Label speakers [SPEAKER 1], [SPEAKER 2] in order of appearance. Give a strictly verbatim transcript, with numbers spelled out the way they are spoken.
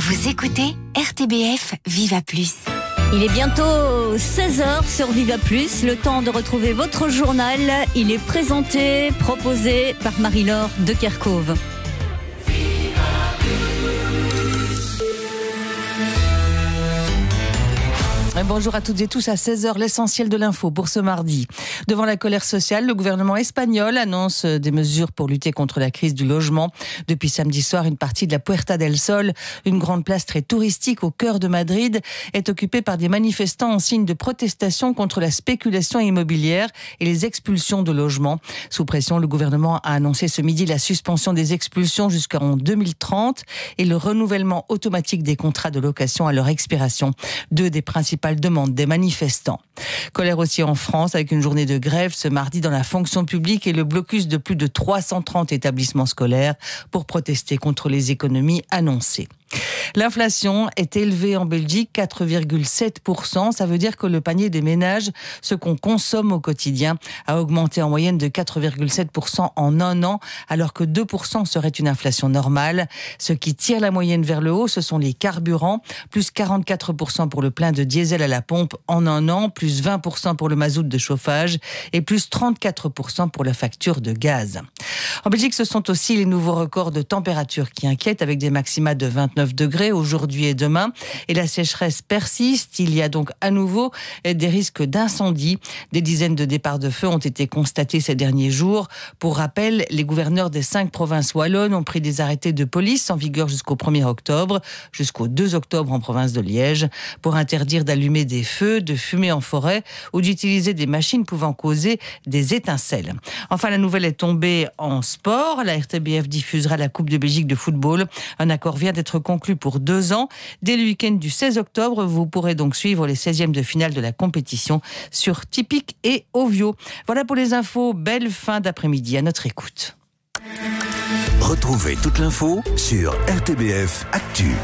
[SPEAKER 1] Vous écoutez R T B F Viva Plus.
[SPEAKER 2] Il est bientôt seize heures sur Viva Plus, le temps de retrouver votre journal. Il est présenté, proposé par Marie-Laure de Kerkhove.
[SPEAKER 3] Bonjour à toutes et tous, à seize heures, l'essentiel de l'info pour ce mardi. Devant la colère sociale, le gouvernement espagnol annonce des mesures pour lutter contre la crise du logement. Depuis samedi soir, une partie de la Puerta del Sol, une grande place très touristique au cœur de Madrid, est occupée par des manifestants en signe de protestation contre la spéculation immobilière et les expulsions de logements. Sous pression, le gouvernement a annoncé ce midi la suspension des expulsions jusqu'en deux mille trente et le renouvellement automatique des contrats de location à leur expiration. Deux des principales demande des manifestants. Colère aussi en France avec une journée de grève ce mardi dans la fonction publique et le blocus de plus de trois cent trente établissements scolaires pour protester contre les économies annoncées. L'inflation est élevée en Belgique, quatre virgule sept pour cent. Ça veut dire que le panier des ménages, ce qu'on consomme au quotidien, a augmenté en moyenne de quatre virgule sept pour cent en un an, alors que deux pour cent serait une inflation normale. Ce qui tire la moyenne vers le haut, ce sont les carburants, plus quarante-quatre pour cent pour le plein de diesel à la pompe en un an, plus vingt pour cent pour le mazout de chauffage et plus trente-quatre pour cent pour la facture de gaz. En Belgique, ce sont aussi les nouveaux records de température qui inquiètent, avec des maxima de vingt-neuf degrés aujourd'hui et demain. Et la sécheresse persiste. Il y a donc à nouveau des risques d'incendie. Des dizaines de départs de feu ont été constatés ces derniers jours. Pour rappel, les gouverneurs des cinq provinces wallonnes ont pris des arrêtés de police en vigueur jusqu'au premier octobre, jusqu'au deux octobre en province de Liège, pour interdire d'allumer des feux, de fumer en forêt ou d'utiliser des machines pouvant causer des étincelles. Enfin, la nouvelle est tombée en sport. La R T B F diffusera la Coupe de Belgique de football. Un accord vient d'être conclu pour deux ans. Dès le week-end du seize octobre, vous pourrez donc suivre les seizièmes de finale de la compétition sur Tipic et Ovio. Voilà pour les infos. Belle fin d'après-midi à notre écoute.
[SPEAKER 4] Retrouvez toute l'info sur R T B F Actu.